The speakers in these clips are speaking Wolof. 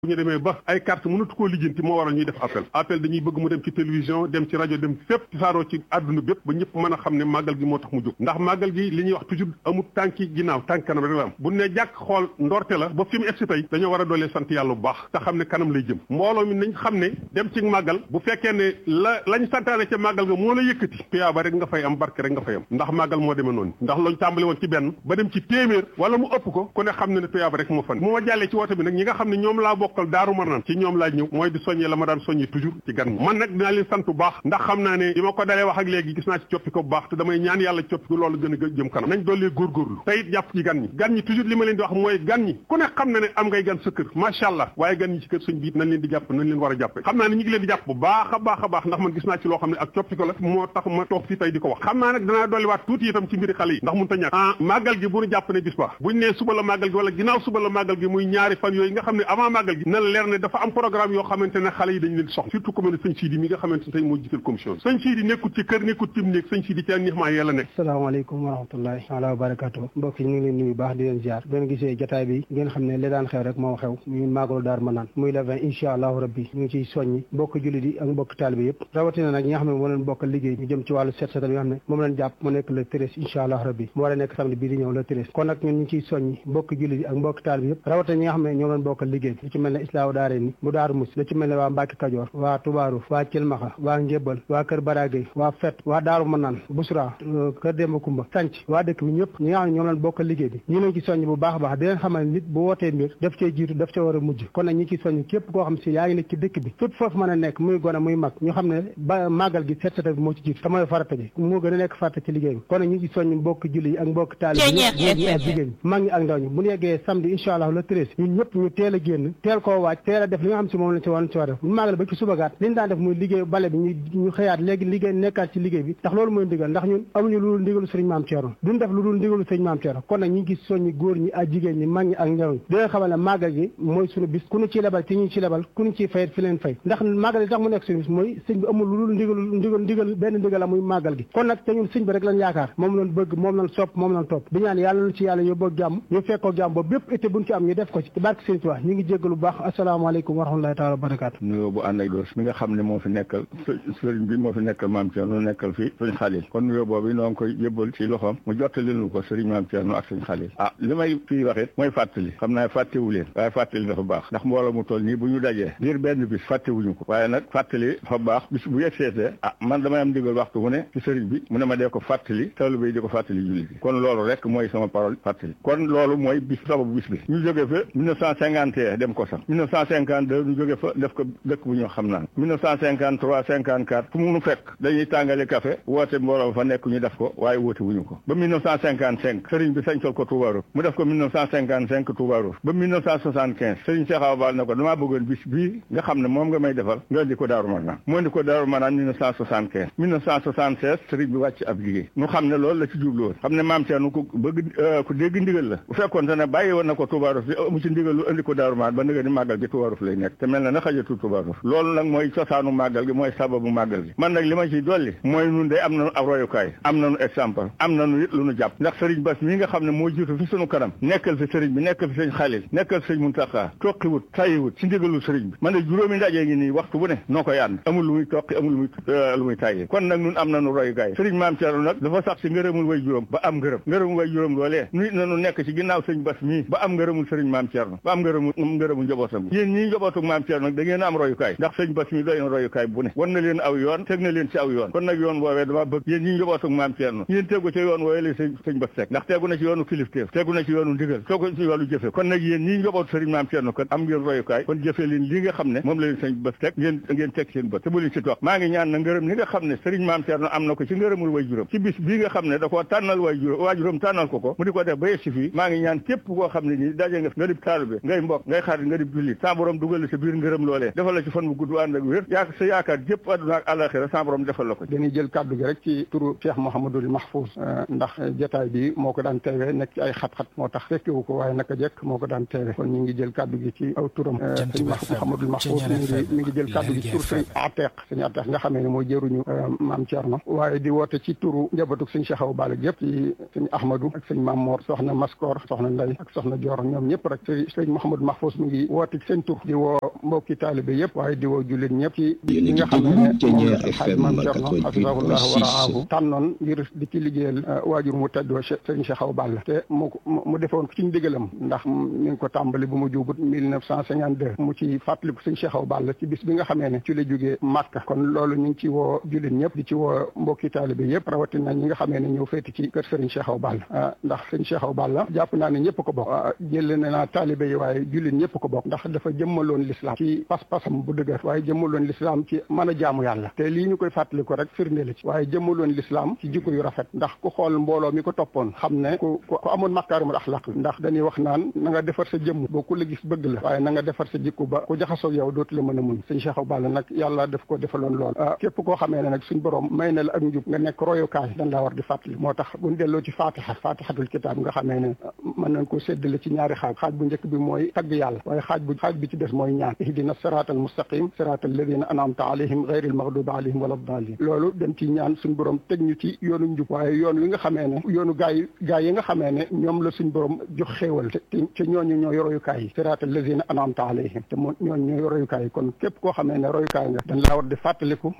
bu ñu demee ba ay carte mënatu koo lijjanti moo waral ñuy def appel dañuy bëgg mu dem ci télévision dem ci rajo dem fépp ci saaroo ci àdduna bépp ba ñëpp mën a xam ne màggal gi moo tax mu jóg ndax màggal gi li ñuy wax toujours amul tànki ginnaaw tànk kanam rek la am bu ne jàkk xool ndorte la ba fi mu egsi tey dañoo war a doolee sant yàlla bu baax te xam ne kanam lay jëm mbooloo mi nañ xam ne dem ci màggal bu fekkee ne lañ santaane ca màggal ga moo la yëkkati tuyaaba rek nga fay am barke rek nga fay am ndax màggal moo demee noonu ndax lañ tàmbali woon ci benn ba dem ci téeméer wala mu ëpp ko ku ne xam ne ne tuyaaba rek moo fan mu ma jàllee ci woote bi nag ñi nga xam ne ñoom laa bokkal Daaru Marnaan ci ñoom laa ñëw mooy di soññee la ma daan soññee toujours ci gan ñi man nag dinaa leen sant bu baax ndax xam naa ne bi ma ko dalee wax ak léegi gis naa ci coppi ko bu baax te damay ñaan yàlla coppi ko loolu gën a jëm kanam nañ doolee góorgóorlu te it jàpp ci gan ñi toujours li ma leen di wax mooy gan ñi ku ne xam na ne am ngay gan sa kër macha allah waaye gan ñi ci kër sëñ bi it nañ leen di jàpp nañ leen war a jàppe xam naa ne ñu ngi leen di jàpp bu baax a baax ndax man gis naa ci loo xam ne ak coppi ko la moo tax ma toog fii tey di ko wax xam naa nag danaa dolliwaat tuuti itam ci mbiri xale yi ndax mun ta ñàkk màggal gi bu ñu jàpp ne bis ba buñ ne suba la màggal gi wala ginnaaw suba la màggal gi muy ñaari fan yooyu nga xam ne avant màggal gi na la leer ne dafa am programme yoo xamante ne xale yi dañu leen soxla surtout comme ne sëñ Sidi mi nga xamante ne tey moo jiital commission sëñ Sidi nekkut ci kër nekkut ci néeg sëñ Sidi ci ak ñax yàlla nekk. asalaamaaleykum wa rahmatullahi taala wa barakatuh mbokk yi ñu ngi leen nuyu baax di leen ziar ngeen gisee jotaay bi ngeen xam ne li daan xew rek moo xew muy màggalu Daaru Marnaan muy le 20 incha allahu rabbi ñu ngi ciy soññi mbokk jullit yi ak mbokk taalibe yëpp rawatina nag ñi nga xam ne moo leen bokkal liggéey ñu jëm ci wàllu set setal yi nga xam ne moom leen jàpp mu nekk le 13 incha allahu rabbi mu war a nekk samedi bii di ñëw le 13 kon nag ñun ñu ngi ciy soññi mbokk jullit yi ak mbokk taalibe yëpp rawatina ñi nga xam ne ñoo leen bokkal liggéey lu ci mel ne islaahu daare ni mu daaru mus lu ci mel ne waa Mbàkke Kajoor waa Tubaaru waa Cilmaxa waa Njébal waa Kër Baragay waa Fet waa Daaru Marnaan Busra Kër Demba Kumba Sanc waa dëkk bi ñëpp ñi nga xam ne ñoom leen bokkal liggéey bi ñu leen ci soññ bu baax a baax di leen xamal nit bu wootee mbir daf cee jiitu daf ca war a mujj kon nag ñi ci soññ képp koo xam si yaa ngi nekk ci dëkk bi fépp foofu mën a nekk muy gone muy mag ñu xam ne ba màggal gi set setal bi moo ci jiitu te mooy farata ji moo gën a nekk farata ci liggéey bi kon nag ñi ci soññ mbokk julli yi ak mbokk taalibe yi ak jigéen ñi mag ñi ak ndaw ñi bu ñu yeggee samedi incha allah le 13 ñun ñëpp ñu teel a génn teel koo waaj teel a def li nga xam si moom lañ ci war a def bu màggal ba ci subagaat liñ daan def muy liggéey bale bi ñu xëyaat léegi liggéey nekkaat ci liggéey bi ndax loolu mooy ndigal ndax ñun amuñu lu dul ndigalu sëriñ Maam Thierno duñ def lu dul ndigalu sëriñ Maam Thierno kon nag ñi ngi soññi góor ñi ak jigéen ñi mag ñi ak ndaw ñi dina xamal ne màggal gi mooy suñu bis ku ñu ci lebal ci ñu ci lebal ku ñu ci fayet fi leen fay ndax màggal gi tax mu nekk suñu bis mooy sëñ bi amul lu dul ndigal benn ndigal la muy màggal gi kon nag te ñun sëñ bi rek lañ yaakaar moom lañ bëgg moom lañ sopp moom lañ topp di ñaan yàlla na ci yàlla yóbboo jàmm ñu fekkoo jàmm boobu bépp été buñ ci am ñu def ko ci barke sëriñ Tuubaa ñu ngi jéggalu bu baax asalaamaaleykum wa rahmatullahi taala wa barakaatu nuyoo bu ànd ak doos mi nga xam ne moo fi nekkal sëriñ bi moo fi nekkal Maam Thierno nekkal fi sëriñ Xalil kon nuyoo boobu noo ngi koy yëbbal ci loxoom mu jottali lu ko sëriñ Maam Thierno ak sëriñ Xalil li may fii wax it mooy fàttali xam naa fàttewu leen waaye fàttali dafa baax ndax mbooloo mu toll nii bu ñu dajee ngir benn bis fàttewuñu ko waaye nag fàttali dafa baax bis bu yegseetee man damay am ndigal waxtu mu ne ci sëriñ bi mu ne ma dee ko fàttali taalibe yi di ko fàttali julli bi kon loolu rek mooy sama parole fàttali kon loolu mooy bis sababu bis bi ñu jóge fa 1951 dem ko sax 1952 ñu jóge fa def ko dëkk bu ñu xam naan 1953 54 fu mu nu fekk dañuy tàngale café woote mbooloo fa nekk ñu def ko waaye woote wuñu ko ba 1955 sëriñ bi sañcal ko Touba Rose mu def ko 1955 Touba Rose ba 1975 sëriñ Cheikh Awa Bal ne ko damaa bëggoon bis bii nga xam ne moom nga may defal nga indi ko Daaru Marnaan mu indi ko Daaru Marnaan 1975 1976 sëriñ bi wàcc ab liggéey ñu xam ne loolu la ci jublu woon xam ne Maam Thierno ku bëgg ku dégg ndigal la bu fekkoon te ne bàyyi woon na ko Touba Rose amu ci ndigal lu indi ko Daaru Marnaan ba nga ni màggal gi Touba Rose lay nekk te mel na xajatu Touba Rose loolu nag mooy cosaanu màggal gi mooy sababu màggal gi man nag li ma ciy dolli mooy nun de am nañu ab royukaay am nañu exemple am nañu it lu nu jàpp ndax sëriñ Bass mii nga xam ne moo jiitu fi sunu kanam nekkal fi sëriñ bi nekkal fi sëriñ Xalil nekkal fi sëriñ Muntaxa toqiwut tayiwut ci ndigalu sëriñ bi man de juróomi ndaje ngi nii waxtu bu ne noo koy ànd amul lu muy toqi amul lu muy tayyi kon nag nun am nañu royukaay sëriñ Maam Thierno nag dafa sax ci ngërëmul way juróom ba am ngërëmul way juróom loolee nit nañu nekk ci ginnaaw sëriñ Bass mii ba am ngërëmul sëriñ Maam Thierno ba am ngërëmul njabootam yéen ñii njabootu Maam Thierno nag da ngeen am royukaay ndax sëriñ Bass mii doy na royukaay bu ne wan na leen aw yoon teg na leen ci aw yoon kon nag yoon woowee dama bëgg yéen ñii njabootu Maam Thierno yéen tegu ci yoon woowee la sëñ Bass teg ndax tegu na ci yoonu kilifteef tegu na ci yoonu ndigal tegu na ci yoonu jëfe kon nag yéen ñii njabootu sëriñ Maam Thierno kon am ngeen royukaay kon jëfe leen li nga xam ne moom la leen sëñ Bass teg ngeen teg seen bët te bu leen ci toog maa ngi ñaan na ngërëm li nga xam ne sëriñ Maam Thierno am na ko ci ngërëmul way juróom ci bis bii nga xam ne da koo tànnal waajuram tànnal ko mu di ko def ba yegsi fii maa ngi ñaan képp koo xam ne nii daje nga dib taalibe ngay mbokk ngay xarit nga dib jullit sa borom dugal la sa biir ngërëm loolee defal la ci fan bu gudd ànd ak wér sa yaakaar jëpp àdduna ak àllaxira sa borom defal la ko dañuy jël kàddu gi rek ci turu Cheikh Mouhamadoul Mahfouz ndax jotaay bi moo ko daan teewe nekk ci ay xat-xat moo tax fekkewu ko waaye naka jekk moo ko daan teewe kon ñu ngi jël kàddu gi ci aw turam sëñ Mouhamadoul Mahfouz mi ngi jël kàddu gi ci tur sëñ Ateq nga xamee ne mooy jëruñu Maam Thierno waaye di woote ci turu njabootu sëñ Cheikh Awa Balla yëpp ci sëñ Ahmadou ak sëñ Mam Mor soxna Maskor soxna Ndey ak soxna Dior ñoom ñëpp rek sëñ Mouhamadoul Mahfouz mi ngi woote ci seen tur di woo mbokki taalibe yëpp waaye di woo jullit ñëpp ci li nga xam ne xaaj Maam Cerno hafizahullah wa raahu tànnoon ngir di ci liggéeyal waajur mu tedd wa Sëriñ Cheikh Awa Balla te mu defoon ko ci ndigalam ndax mi ngi ko tàmbali bu mu juubut 1952 mu ci fàttaliku Sëriñ Cheikh Awa Balla ci bis bi nga xamee ne ci la jógee Màkka kon loolu ñu ngi ci woo jullit ñëpp di ci woo mbokki taalibe yëpp rawatina ñi nga xamee ne ñëw féeti ci kër Sëriñ Cheikh Awa Balla ndax Sëriñ Cheikh Awa Balla jàpp naa ne ñëpp ko bokk jël na naa taalibe yi waaye jullit ñëpp ko bokk ndax dafa jëmmaloon l'islam ci pas-pasam bu dëgër waaye jëmmaloon l'islam ci mën a jaamu yàlla te lii ñu koy fàttali ko rek firnde la ci waaye jëmmaloon l'islam ci jikko yu rafet ndax ku xool mbooloo mi ko toppoon xam ne ku amoon makaarimul axlaq ndax dañuy wax naan na nga defar sa jëmm boo ku la gis bëgg la waaye na nga defar sa jikko ba ku jaxasoog yow dootu la mën a muñ Sëriñ Cheikh Awa Balla nag yàlla daf ko defaloon lool képp koo xamee ne nag suñ borom may na la ak njub nga nekk royukaay dañ laa war di fàttali moo tax buñ delloo ci fatihatul kitaab nga xamee ne mën nañ ko séddale ci ñaari xaaj bu njëkk bi mooy tagg yàlla waaye xaaj bi ci des mooy ñaan ihdina siraatal mustaqim siraatal ladina an'amta alayhim ghayril maghdubi alayhim wala daalin loolu dem ci ñaan suñ borom teg ñu ci yoonu njub waaye yoon wi nga xamee ne yoonu gaay yi nga xamee ne ñoom la suñ borom jox xéewal te ñooñu ñooy royukaay yi siraatal ladina an'amta alayhim te ñooñu ñooy royukaay yi kon képp koo xamee ne royukaay nga dañ laa war di fàttaliku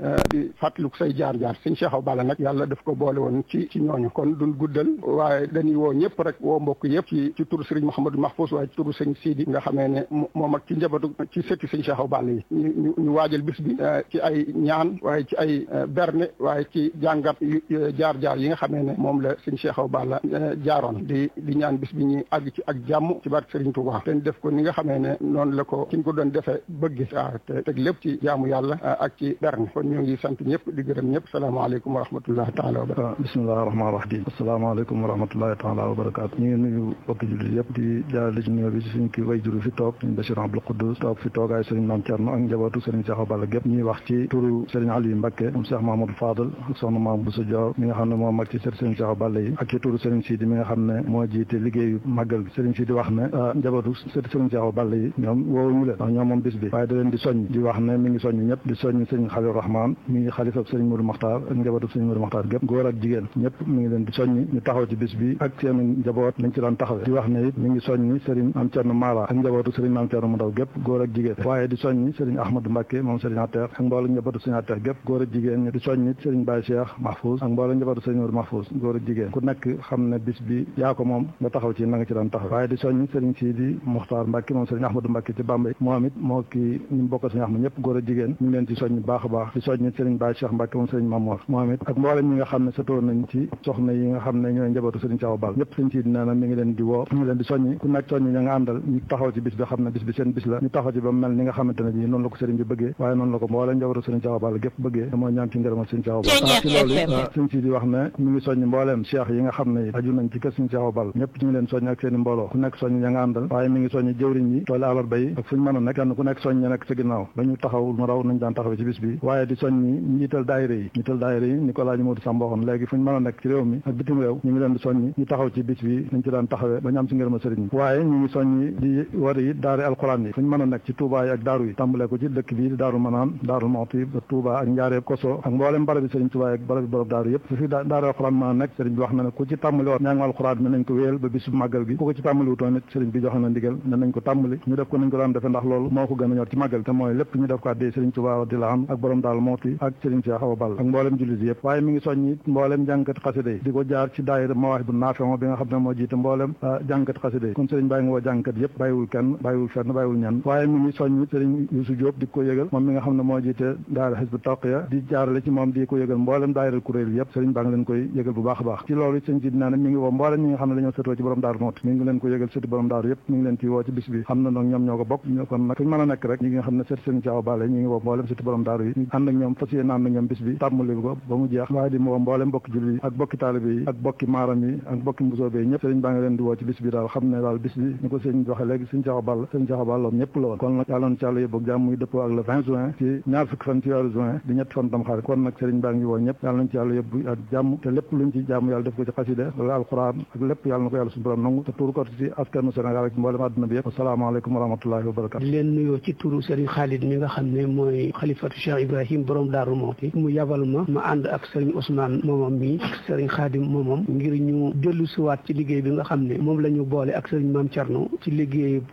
say jaar-jaar Sëriñ Cheikh Awa Balla nag yàlla daf ko boole woon ci ñooñu kon duñ guddal waaye dañuy woo ñëpp rek woo mbokk yëpp ci turu Sëriñ Mouhamadou Mahfous waaye ci turu Sëriñ Sidi nga xamee ne moom ak ci njabootu ci sëtti Sëriñ Cheikh Awa Balla yi ñu waajal bis bi ci ay ñaan waaye ci ay berne waaye ci jàngat jaar-jaar yi nga xamee ne moom la Sëriñ Cheikh Awa Balla jaaroon di ñaan bis bi ñuy àgg ci ak jàmm ci barke Sëriñ Touba te def ko ni nga xamee ne noonu la ko ki ñu ko doon defee bëgg waaw te teg lépp ci jaamu yàlla ak ci berne kon ñoo ngi sant ñëpp di gërëm ñëpp salaamaaleykum wa rahmatullahi taala wa barakatu bismillahi rahmaani rahim asalaamaaleykum wa rahmatullahi taala wa barakatu ñu ngi nuyu bokki jullit yëpp di jaarale ci nuyoo bi ci suñ ki way juru fi toog suñ Bachir Abdou Khoudous toog fi toogaay Sëriñ Maam Cerno ak njabootu Sëriñ Cheikh Awa Balla gépp ñuy wax ci turu Sëriñ Aliou Mbacké moom Cheikh Mahamadou Fadal ak soxna Maam Bousso Dior mi nga xam ne moo mag ci sët Sëriñ Cheikh Awa Balla yi ak ci turu Sëriñ Sidi mi nga xam ne moo jiite liggéeyu màggal gi Sëriñ Sidi wax ne njabootu sët Sëriñ Cheikh Awa Balla yi ñoom woowuñu leen ndax ñoom moom bis bi waaye da leen di soññ di wax ne mi ngi soññ ñëpp di soññ Sëriñ Khalil Rahman mi ngi xalifa Sëriñ Modou Makhtar ak njabootu Sëriñ Modou Makhtar gépp góor ak jigéen ñëpp mi ngi leen di soññ ñu taxaw ci bis bi ak seen njaboot lañ ci daan taxawee di wax ne it mi ngi soññ Sëriñ Maam Cerno Mara ak njabootu Sëriñ Maam Cerno mu ndaw gépp góor ak jigéen waaye di soññ Sëriñ Ahmadou Mbacké moom Sëriñ Ateex ak mboolem njabootu Sëriñ Ateex gépp góor ak jigéen di soññ it Sëriñ Baye Cheikh Mahfouz ak mboolem njabootu Sëriñ Modou Mahfouz góor ak jigéen ku nekk xam ne bis bi yaa ko moom nga taxaw ci na nga ci daan taxaw waaye di soññ Sëriñ Sidi Muxtaar Mbacké moom Sëriñ Ahmadou Mbacké ci Bambey moom it moo ki ñu bokk Sëriñ Ahmad ñëpp góor ak jigéen ñu ngi leen ci soññ baax a baax di soññ Sëriñ Baye Cheikh Mbacké moom Sëriñ Mamour moom it ak mboolem ñi nga xam ne satoon nañ ci soxna yi nga xam ne ñooy njabootu Sëriñ Cheikh Awa Balla ñëpp Sëriñ Sidi nee na mi ngi leen di woo mi ngi leen di soññ ku nekk soññ ña nga àndal ñu taxaw ci bis bi xam ne bis bi seen bis la ñu taxaw ci ba mel ni nga xamante ne bii noonu la ko sëriñ bi bëggee waaye noonu la ko mboolem njabootu Sëriñ Cheikh Awa Balla gépp bëggee te mooy ñaan ci ngërëmal Sëriñ Cheikh Awa Balla ci loolu Sëriñ Sidi wax ne mi ngi soññ mbooleem cheikh yi nga xam ne aju nañ ci kër Sëriñ Cheikh Awa Balla ñëpp ñu ngi leen soññ ak seen i mbooloo ku nekk soññ ña nga àndal waaye mi ngi soññ jëwriñ yi tooli àllarba yi ak fu ñu mën a nekk kenn ku nekk soññ ña nekk sa ginnaaw ba ñu taxaw mu raw nañ daan taxawee ci bis bi waaye di soññ njiital daayira yi ni ko laaji Modou Samba waxoon léegi fu ñu mën a nekk ci réew mi ak bitim réew ñu ngi leen di soññ ñu taxaw ci bis bi nañ ci daan taxawee ba ñu am si ngërëmal sëriñ bi waaye ñu ngi soññ di war yi daari alxuraan yi fu ñu mën a nekk ci Touba yi ak daaru yi tàmbalee ko ci dëkk bii di Daaru Manaan Daaru Muxti ba Touba ak Njaareeb Koso ak mboolem barabi sëriñ Touba ak barabi borom daaru yëpp fu fi daari alxuraan mën a nekk sëriñ bi wax na ne ku ci tàmbali woon ñaangu alxuraan mi nañ ko wéyal ba bisu màggal gi ku ko ci tàmbali wutoon it sëriñ bi joxe na ndigal ne nañ ko tàmbali ñu def ko nañ ko daan defe ndax loolu moo ko gën a ñor ci màggal te mooy lépp ñu def ko addee sëriñ Touba di la am ak borom Daaru Muxti ak sëriñ Cheikh Awa Balla ak mboolem jullit yëpp waaye mi ngi soññ it mboolem jàngkat xasida yi di ko jaar ci daayira Mawaahibu Naafi bi nga xam ne moo jiite mboolem jàngkat xasida yi kon sëriñ bàyyi nga woo jàngkat yëpp bàyyiwul kenn bàyyiwul fenn bàyyiwul ñenn waaye mi ngi soññ sëriñ Youssou Diop di ko yëgal moom mi nga xam ne moo jiite daayira Hizbu Tarqiya di jaarale ci moom di ko yëgal mboolem daayira kuréel yëpp sëriñ baa ngi leen koy yëgal bu baax a baax ci loolu sëriñ si dinaa ne mi ngi woo mboolem ñi nga xam ne dañoo sëtoo ci borom daaru Muxti mi ngi leen ko yëgal sëti borom daaru yëpp mi ngi leen ci woo ci bis bi xam na nag ñoom ñoo ko bokk kon nag fuñu mën a nekk rek ñi nga xam ne sëti Sëriñ Cheikh Awa Balla ñi ngi woo mboolem sëti borom daaru yi ànd ak ñoom fas yéene ànd ak ñoom bis bi tàmmali ko ba mu jeex waaye di woo mboolem bokki julli yi ak bokki taalibe yi ak bokki maaram yi ak bokki mbusoobe yi ñëpp sëriñ baa ngi leen di woo ci bis bi daal xam ne daal bis bi ñu ko sëriñ waxe léegi Sëriñ Cheikh Awa Balla ñëpp la woon kon nag yàlla na ci yàlla yóbbu ak jàmm muy dëppoo ak le 20 juin ci ñaar fukki fan ci weeru juin di ñetti fan tam xarit kon nag sëriñ baa ngi woo ñëpp yàlla nañ ci yàlla yóbbu ak jàmm te lépp luñ ci jàmm yàlla def ko ci xasida wala alquran ak lépp yàlla na ko yàlla suñu borom nangu te tuuru ko ci askanu Sénégal ak mboolem àdduna bi yëpp asalaamaaleykum wa rahmatullahi wa barakatu di leen nuyoo ci turu sëriñ Khalid mi nga xam ne mooy xalifatu Cheikh Ibrahim borom Daaru Muxti mu yabal ma ànd ak sëriñ Ousmane moomam mi ak sëriñ Khadim moomam ngir ñu dellu siwaat ci liggéey bi nga xam ne moom la ñu boole ak sëriñ Maam Cerno ci liggéey wàccaayu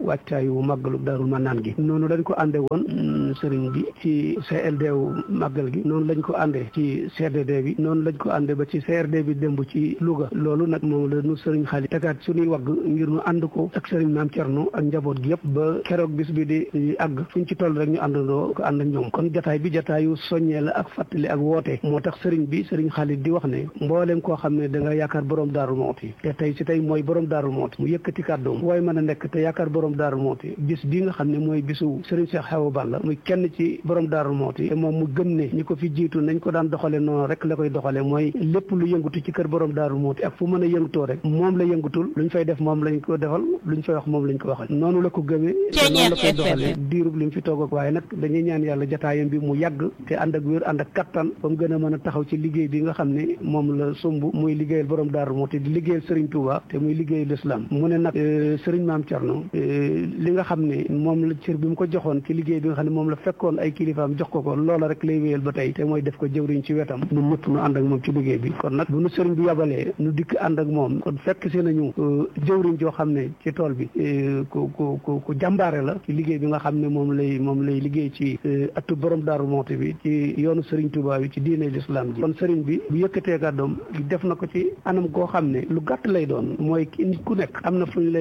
wàccaayu màggalu Daarul Manaan gi. noonu dañ ko àndee woon sëriñ bi ci CLD wu màggal gi noonu lañ ko àndee ci CDD bi noonu lañ ko àndee ba ci CRD bi démb ci Louga loolu nag moom la nu sëriñ Xaali tegaat suñuy wagg ngir nu ànd ko ak sëriñ Maam Cerno ak njaboot gi yëpp ba keroog bis bi di àgg fuñ ci toll rek ñu àndandoo ko ànd ak ñoom kon jataay bi jataayu soññee la ak fàttali ak woote moo tax sëriñ Xaali di wax ne mbooleem koo xam ne da nga yaakaar borom Daaru Muxti te tey si tey mooy borom Daaru Muxti mu yëkkati kàddoom waaye mën a nekk te yaakaar borom Daaru Muxti bis bi nga xam ne mooy bisu sëriñ Cheikh Awa Balla muy kenn ci borom Daaru Muxti te moom mu gëm ne ñi ko fi jiitu nañ ko daan doxale noonu rek la koy doxale mooy lépp lu yëngatu ci kër borom Daaru Muxti ak fu mën a yëngutoo rek moom la yëngutul luñ fay def moom lañ ko defal luñ fay wax moom lañ ko waxal noonu la ko gëmee noonu la koy doxale diirub li mu fi toog ak waaye nag dañuy ñaan yàlla jataayam bi mu yàgg te ànd ak wér ànd ak kattan ba mu gën a mën a taxaw ci liggéey bi nga xam ne moom la sumb muy liggéeyal borom Daaru Muxti di liggéeyal Serigne Touba te muy liggéeyal l'islam mu ne nag Serigne Maam Cerno li nga xam ne moom la cër bi mu ko joxoon ci liggéey bi nga xam ne moom la fekkoon ay kilifaam jox ko loola rek lay wéyal ba tey te mooy def ko jëwriñ ci wetam ñun ñëpp nu ànd ak moom ci liggéey bi kon nag bu nu Serigne bi yabalee nu dikk ànd ak moom kon fekk si nañu jëwriñ joo xam ne ci tool bi ku jàmbaare la ci liggéey bi nga xam ne moom lay liggéey ci atu borom Daaru Muxti bi ci yoonu Serigne Touba bi ci diine l'islam ji kon Serigne bi bu yëkkatee kàddoom def na ko ci anam goo xam ne lu gàtt lay doon mooy nit ku nekk am na fu ñu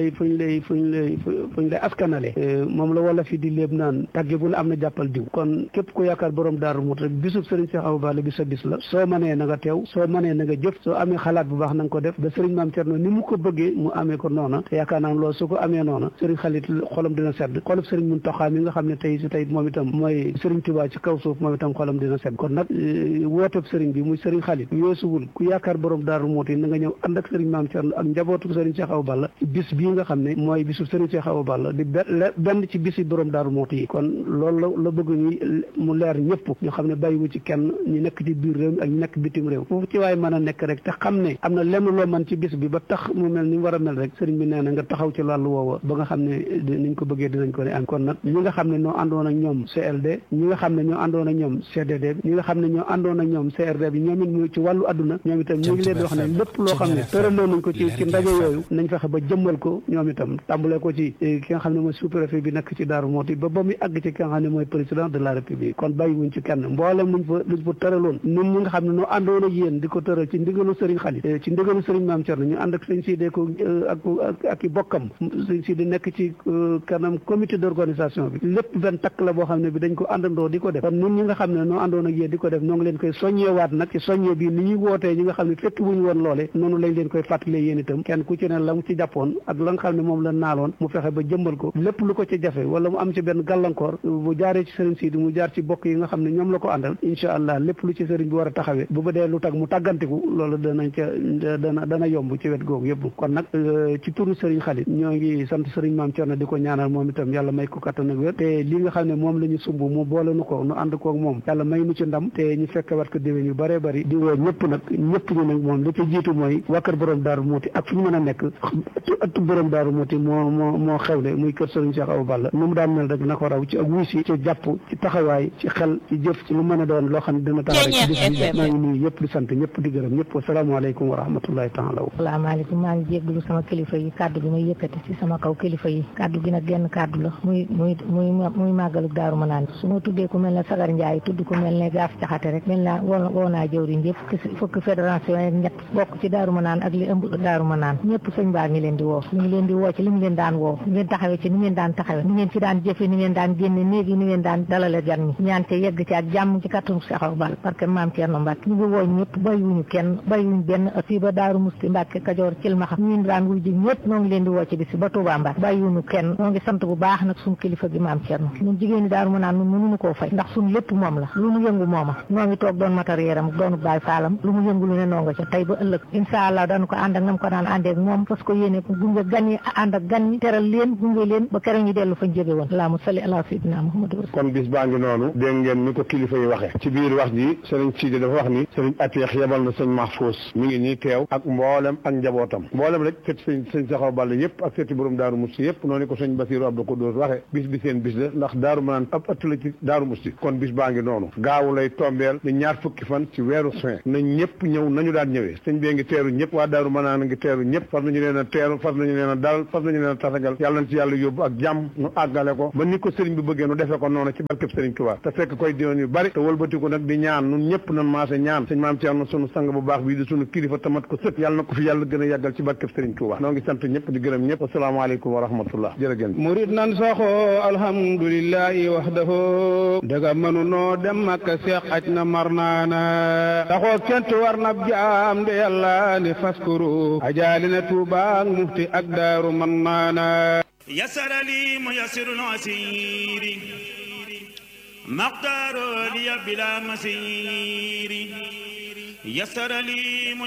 lay askanale moom la wala fi di léeb naan tàgge bu ne am na jàppal diw kon képp ku yaakaar borom Daaru Muxti rek bisub Serigne Cheikh Awa Balla bi sa bis la soo mënee na nga teew soo mënee na nga jëf soo amee xalaat bu baax na nga ko def ba Serigne Maam Cerno ni mu ko bëggee mu amee ko noona te yaakaar naa loolu su ko amee noona Serigne Xalit xolam dina sedd xolub Serigne Muntaxa mi nga xam ne tey si tey moom itam mooy Serigne Touba ci kaw suuf moom itam xolam dina sedd kon nag wooteb Serigne bi muy Serigne Xalit yoosuwul ku yaakaar borom Daaru Muxti na nga ñëw ànd ak Serigne Maam Cerno ak njabootu Serigne Cheikh Awa Balla bis bii nga xam ne mooy bisu Serigne Cheikh Awa Balla di benn ci bisi borom Daaru Muxti yi kon loolu la bëgg ñi mu leer ñëpp ñu xam ne bàyyiwu ci kenn ñu nekk ci biir réew mi ak ñu nekk bitim réew foofu ci waaye mën a nekk rek te xam ne am na lenn loo mën ci bis bi ba tax mu mel ni mu war a mel rek Serigne bi nee na nga taxaw ci wàllu woowa ba nga xam ne niñ ko bëggee dinañ ko ne am kon nag ñi nga xam ne ñoo àndoon ak ñoom CLD ñi nga xam ne ñoo àndoon ak ñoom CDD bi ñi nga xam ne ñoo àndoon ak ñoom CRD bi ñoom it ñu ci wàllu adduna ñoom itam ñu ngi leen di wax ne lépp loo xam ne tëraloo nañ ko ci ndaje yooyu nañ fexe ba jëmmal ko ñoom itam tàmbalee ko ci ki nga xam ne mooy sous-préfet bi nekk ci Daaru Muxti ba muy àgg ci ki nga xam ne mooy président de la République kon bàyyiwuñ ci kenn mboolem luñ fa tëraloon ñun ñi nga xam ne noo àndoon ak yéen di ko tëral ci ndigalu Serigne Xalit ci ndigalu Serigne Maam Cerno ñu ànd ak sëñ Sidé ko ak i bokkam sëñ Sidé nekk ci kanam comité d'organisation bi lépp benn takk la boo xam ne bi dañ ko àndandoo di ko def kon ñun ñi nga xam ne noo àndoon ak yéen di ko def noo ngi leen koy soññewaat nag ci soññe bi ni ñuy wootee ñi nga xam ne fekk wuñu woon loole noonu lañ leen koy fàttalee yéen itam kenn ku ci ne la mu ci jàppoon ak la nga xam ne moom la naaloon mu fexe ba jëmbal ko lépp lu ko ci jafe wala mu am ci benn gàllankoor bu jaaree ci Serigne Sidi mu jaar ci bokk yi nga xam ne ñoom la ko àndal incha allah lépp lu ci Serigne bi war a taxawee bu ba dee lu tag mu tàggantiku loolu dana yomb ci wet googu yëpp kon nag ci turu Serigne Xalit ñoo ngi sant Serigne Maam Cerno di ko ñaanal moom itam yàlla may ko kattan ak wér te li nga xam ne moom la ñu sumb mu boole nu ko nu ànd koog moom yàlla may nu ci ndam te ñu fekk wat ko déwén yu bëree bëri di woo ñëpp nag ñëpp ñu nag moom li ci jiitu mooy waa kër borom Daaru Muxti ak fu ñu mën a nekk ëttu borom Daaru Muxti moo xewle muy kër Serigne Cheikh Awa Balla nu mu daan mel rek na ko raw ci ak wuy si ci jàpp ci taxawaay ci xel ci jëf ci lu mën a doon loo xam ne dina tax rek ci bis bi maa ngi nuyu yëpp di sant ñëpp di gërëm ñëpp wasalaamaaleykum wa rahmatullahi taala asalaamaaleykum maa ngi jégglu sama kilifa yi kàddu gi may yëkkati ci sama kaw kilifa yi kàddu gi nag genn kàddu la muy màggalu Daaru Manaan su ma tuddee ku mel ne Sagar Ndiaye tudd ku mel ne Gaaf Jaxate rek mel naa woo naa jëwriñ yëpp fukki fédération ak ñett bokk ci Daaru Manaan ak li ëmb Daaru Manaan ñëpp sëñ baa ngi leen di woo ñu ngi leen di woo ci li mu leen daan woo ni ngeen taxawee ci ni ngeen daan taxawee ni ngeen ci daan jëfe ni ngeen daan génne néegi ni ngeen daan dalale gan ñi ñaante yegg ci ak jàmm ci kattanu Cheikh Awa Balla parce que Maam Cerno Mbàkke ñu ngi woo ñëpp bàyyiwuñu kenn bàyyiwuñu benn fii ba Daaru Musti Mbàkke Kajoor Cilmaxa ñu daan wuy ji ñëpp noo ngi leen di woo ci bis ba Touba Mbàkke bàyyiwuñu kenn noo ngi sant bu baax nag suñu kilifa gi Maam Cerno ñun jigéen ñi Daaru Manaan ñun mënuñu koo fay ndax suñu lépp moom la lu mu yëngu mooma noo ngi toog doon matériel am doonu baay faalam lu mu yëngu lu ne noo nga ca tey ba ëllëg incha allah dañu ko ànd ak nam ko daan àndee ak moom parce que yéene gunge gan yi ànd ak gan yi teral leen gunge leen ba keroog ñu dellu fañ jóge woon allahumma salli ala sayyidina Muhammad kon bis baa ngi noonu dégg ngeen ni ko kilifa yi waxe ci biir wax ji sëriñ Sidi dafa wax ni sëriñ Ateex yebal na sëñ Mahfous mi ngi nii teew ak mboolem ak njabootam mboolem rek sët sëñ Cheikh Awa Balla yëpp ak sëti borom Daaru Musti yëpp noonu ko sëñ Basiru Abdou Koudous waxe bis bi seen bis la ndax Daaru Manaan ab ëtt la ci Daaru Musti kon bis baa ngi noonu gaawu lay tombeel ni ñaar fukki fan ci weeru juin nañ ñëpp ñëw nañu daan ñëwee sëñ bee ngi teeru ñëpp waa Daaru Manaan ngi teeru ñëpp fas nañu leen a teeru fas nañu leen a dalal fas nañu leen a tasagal yàlla na ci yàlla yóbbu ak jàmm nu àggale ko ba ni ko sëriñ bi bëggee nu defee ko noonu ci barkeb sëriñ Tuubaa te fekk koy diwoon yu bari te wëlbatiku nag di ñaan nun ñëpp nan maase ñaan sëñ Maam Cerno sunu sang bu baax bii di sunu kilifa tamat ko sët yàlla na ko fi yàlla gën a yàggal ci barkeb sëriñ Tuubaa noo ngi sant ñëpp di gërëm ñëpp asalaamaaleykum wa rahmatullah jërëgéen murid nan saxoo alhamdulillahi wahdahu daga mënu noo dem Makka seex aj na mar naana saxoo kent war na jaam de yàlla ni faskuru ajaali na Tuubaa ak mufti ak daaru man naana يسر لي ميسر العسير مقدار لي بلا مسير يسر لي